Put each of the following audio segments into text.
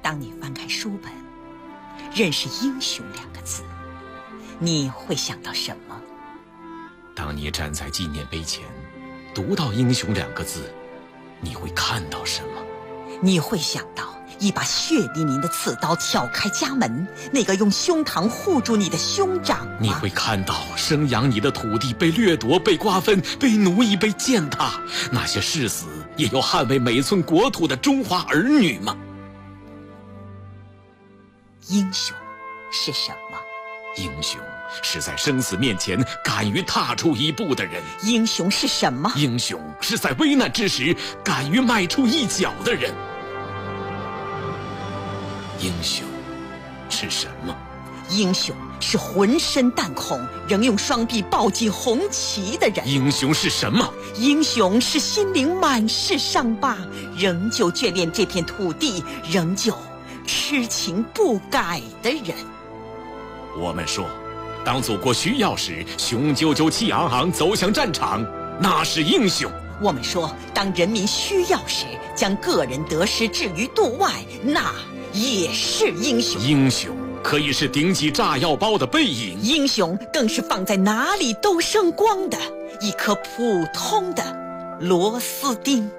当你翻开书本，认识英雄2个字，你会想到什么？ 当你站在纪念碑前，读到英雄2个字，你会看到什么？ 你会想到一把血淋淋的刺刀挑开家门，那个用胸膛护住你的兄长吗？ 你会看到生养你的土地被掠夺、被瓜分、被奴役、被践踏，那些誓死也要捍卫每寸国土的中华儿女吗？ 英雄是什么？ 英雄是在生死面前敢于踏出一步的人。 英雄是什么？ 英雄是在危难之时敢于迈出一脚的人。英雄是什么？ 英雄是浑身弹孔仍用双臂抱紧红旗的人。 英雄是什么？ 英雄是心灵满是伤疤，仍旧眷恋这片土地，仍旧痴情不改的人。 我们说，当祖国需要时，雄赳赳气昂昂走向战场，那是英雄。 我们说，当人民需要时，将个人得失置于度外，那也是英雄。 英雄可以是顶起炸药包的背影， 英雄更是放在哪里都生光的一颗普通的螺丝钉。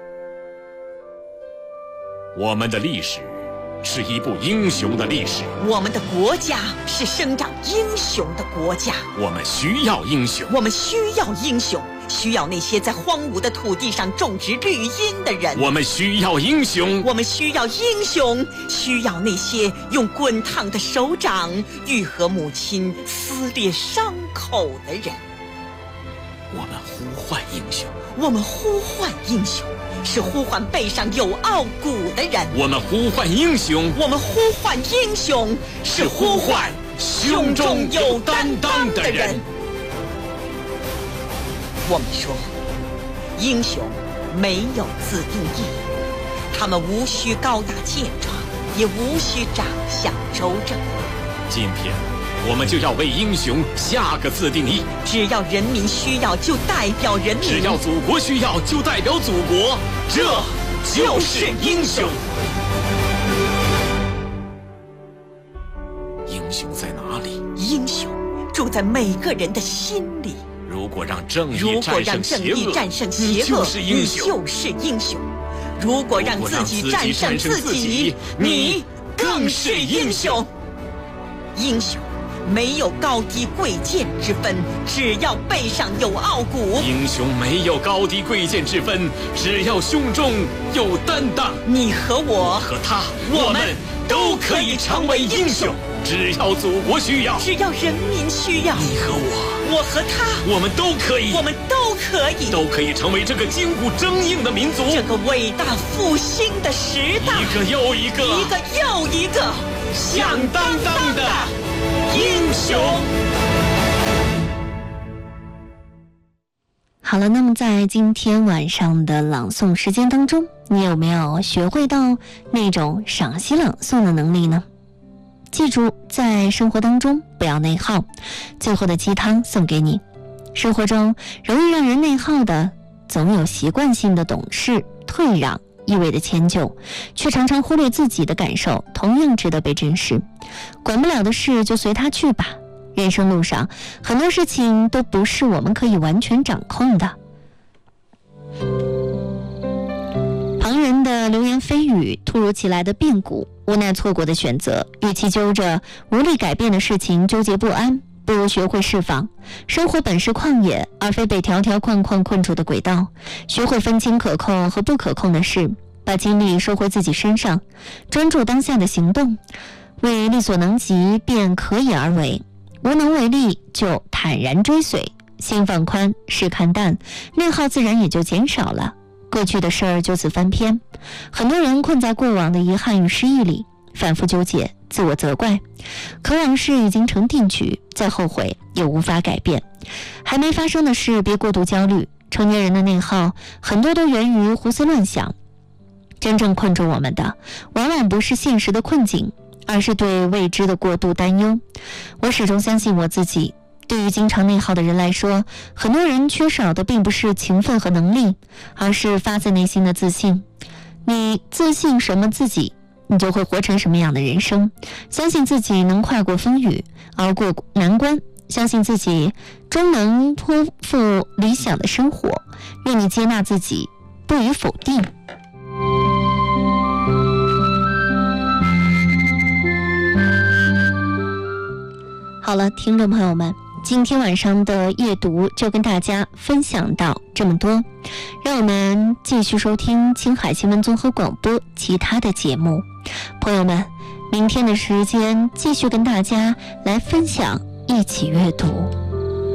我们的历史是一部英雄的历史， 我们的国家是生长英雄的国家。 我们需要英雄， 我们需要英雄，需要那些在荒芜的土地上种植绿荫的人。 我们需要英雄， 我们需要英雄，需要那些用滚烫的手掌愈合母亲撕裂伤口的人。 我们呼唤英雄， 我们呼唤英雄，是呼唤背上有傲骨的人。 我们呼唤英雄， 我们呼唤英雄，是呼唤胸中有担当的人。我们说，英雄没有自定义，他们无需高大健壮，也无需长相周正。 今天我们就要为英雄下个自定义， 只要人民需要，就代表人民； 只要祖国需要，就代表祖国。这就是英雄。英雄在哪里？ 英雄住在每个人的心里。 如果让正义战胜邪恶，就是英雄。 就是英雄。如果让自己战胜自己，你更是英雄。英雄没有高低贵贱之分，只要背上有傲骨。 英雄没有高低贵贱之分，只要胸中有担当。 你和我和他，我们都可以成为英雄。只要祖国需要， 只要人民需要， 你和我和他， 我们都可以， 我们都可以成为这个筋骨铮硬的民族， 这个伟大复兴的时代， 一个又一个， 一个又一个响当当的英雄。 好了，那么在今天晚上的朗诵时间当中，你有没有学会到那种赏析朗诵的能力呢？记住，在生活当中不要内耗。最后的鸡汤送给你，生活中容易让人内耗的，总有习惯性的懂事、退让，意味着迁就，却常常忽略自己的感受，同样值得被珍视。管不了的事就随他去吧。人生路上，很多事情都不是我们可以完全掌控的。旁人的流言蜚语，突如其来的变故，无奈错过的选择，与其揪着无力改变的事情纠结不安，不如学会释放。生活本是旷野，而非被条条框框困住的轨道。学会分清可控和不可控的事，把精力收回自己身上，专注当下的行动，为力所能及便可以而为，无能为力就坦然追随。心放宽，事看淡，内耗自然也就减少了，过去的事儿就此翻篇。很多人困在过往的遗憾与失意里，反复纠结，自我责怪，可往事已经成定局，再后悔又无法改变。还没发生的事别过度焦虑，成年人的内耗很多都源于胡思乱想。真正困住我们的往往不是现实的困境，而是对未知的过度担忧。我始终相信我自己，对于经常内耗的人来说，很多人缺少的并不是勤奋和能力，而是发自内心的自信。你自信什么自己， 你就会活成什么样的人生。相信自己能跨过风雨，熬过难关，相信自己终能托付理想的生活。愿你接纳自己，不予否定。好了，听众朋友们，今天晚上的夜读就跟大家分享到这么多，让我们继续收听青海新闻综合广播其他的节目。朋友们，明天的时间继续跟大家来分享，一起阅读。